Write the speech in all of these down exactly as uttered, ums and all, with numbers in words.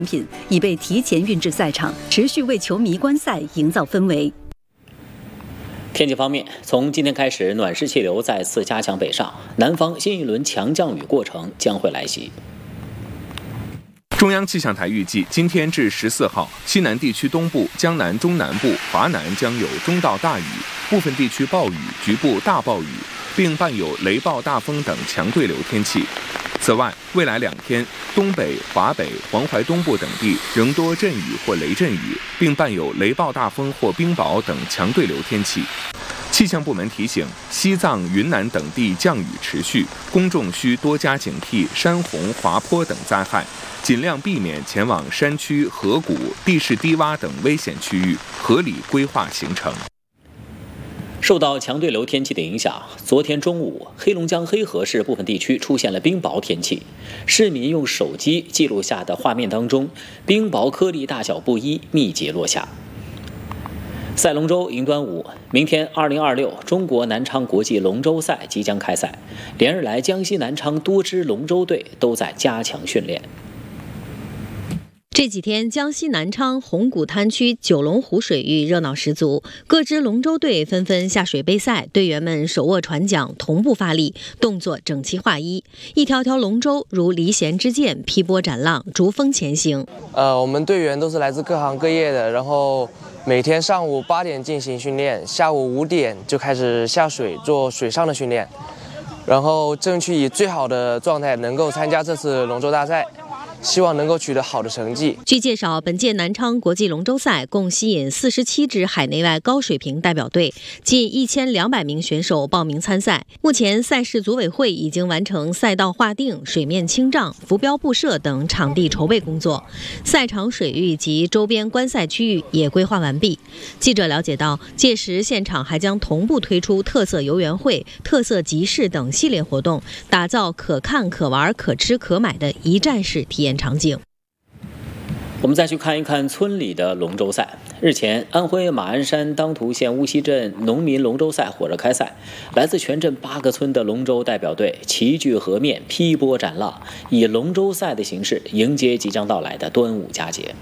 品已被提前运至赛场，持续为球迷观赛营造氛围。 天气方面，从今天开始，暖湿气流再次加强北上，南方新一轮强降雨过程将会来袭。 中央气象台预计，今天至十四号，西南地区东部、江南、中南部、华南将有中到大雨，部分地区暴雨，局部大暴雨，并伴有雷暴大风等强对流天气。此外，未来两天，东北、华北、黄淮东部等地仍多阵雨或雷阵雨，并伴有雷暴大风或冰雹等强对流天气。气象部门提醒，西藏、云南等地降雨持续，公众需多加警惕山洪、滑坡等灾害，尽量避免前往山区、河谷、地势低洼等危险区域，合理规划行程。 受到强对流天气的影响，昨天中午，黑龙江黑河市部分地区出现了冰雹天气。市民用手机记录下的画面当中，冰雹颗粒大小不一，密集落下。赛龙舟迎端午，明天二零二六中国南昌国际龙舟赛即将开赛，连日来江西南昌多支龙舟队都在加强训练。 这几天，江西南昌红谷滩区九龙湖水域热闹十足，各支龙舟队纷纷下水备赛，队员们手握船桨，同步发力，动作整齐划一，一条条龙舟如离弦之箭，劈波斩浪，逐风前行。 呃，我们队员都是来自各行各业的，然后每天上午八点进行训练，下午五点就开始下水做水上的训练，然后争取以最好的状态能够参加这次龙舟大赛。希望能够取得好的成绩。 据介绍，本届南昌国际龙舟赛共吸引四十七支海内外高水平代表队，近一千两百名选手报名参赛。目前，赛事组委会已经完成赛道划定、水面清障、浮标布设等场地筹备工作，赛场水域及周边观赛区域也规划完毕。记者了解到，届时现场还将同步推出特色游园会、特色集市等系列活动，打造可看、可玩、可吃、可买的一站式体验场景。 我们再去看一看村里的龙舟赛。日前，安徽马鞍山当涂县乌溪镇农民龙舟赛火热开赛，来自全镇八个村的龙舟代表队齐聚河面，劈波斩浪，以龙舟赛的形式迎接即将到来的端午佳节。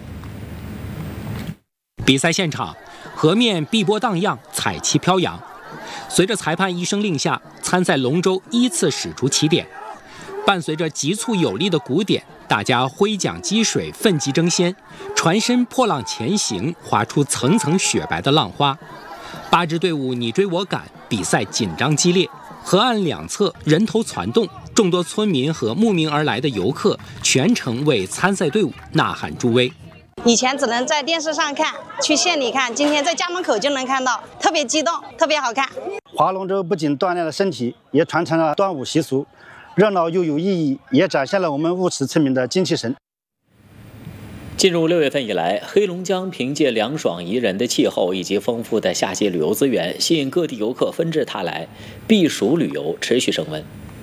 比赛现场，河面碧波荡漾，彩旗飘扬。随着裁判一声令下，参赛龙舟依次驶出起点，伴随着急促有力的鼓点，大家挥桨击水，奋击争先，船身破浪前行，划出层层雪白的浪花。八支队伍你追我赶，比赛紧张激烈。河岸两侧人头攒动，众多村民和慕名而来的游客全程为参赛队伍呐喊助威。 以前只能在电视上看，去县里看，今天在家门口就能看到，特别激动，特别好看。 划龙舟不仅锻炼了身体，也传承了端午习俗，热闹又有意义，也展现了我们乌池村民的精气神。 进入六月份以来，黑龙江凭借凉爽宜人的气候以及丰富的夏季旅游资源，吸引各地游客纷至沓来，避暑旅游持续升温。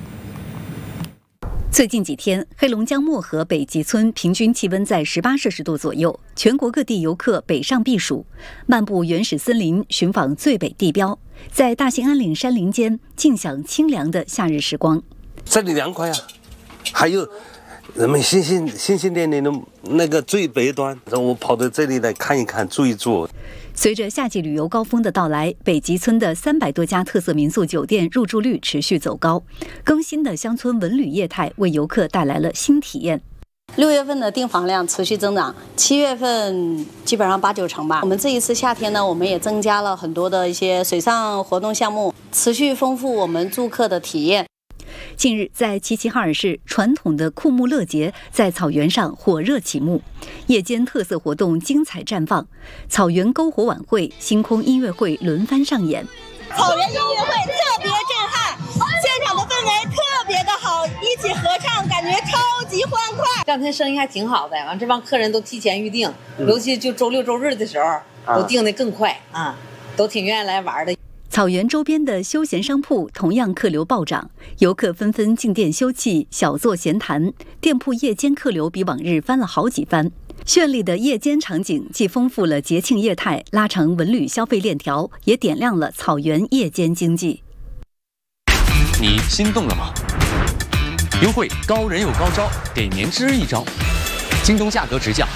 最近几天，黑龙江漠河北极村平均气温在十八摄氏度左右，全国各地游客北上避暑，漫步原始森林，寻访最北地标，在大兴安岭山林间尽享清凉的夏日时光。 这里凉快啊，还有人们心心心心念念的那个最北端，我跑到这里来看一看，住一住。 随着夏季旅游高峰的到来，北极村的三百多家特色民宿酒店入住率持续走高，更新的乡村文旅业态为游客带来了新体验。 六月份的订房量持续增长，七月份基本上八九成吧。我们这一次夏天呢，我们也增加了很多的一些水上活动项目，持续丰富我们住客的体验。 近日，在齐齐哈尔市，传统的库木乐节在草原上火热启幕，夜间特色活动精彩绽放，草原篝火晚会、星空音乐会轮番上演。 草原音乐会特别震撼，现场的氛围特别的好，一起合唱，感觉超级欢快。 这两天生意还挺好的，完这帮客人都提前预定，嗯、尤其就周六周日的时候，都订得更快啊，都挺愿意来玩的。 草原周边的休闲商铺同样客流暴涨，游客纷纷进店休憩、小坐闲谈，店铺夜间客流比往日翻了好几番。绚丽的夜间场景既丰富了节庆业态，拉长文旅消费链条，也点亮了草原夜间经济。 你心动了吗？优惠高人有高招，给您支一招。 京东价格直降，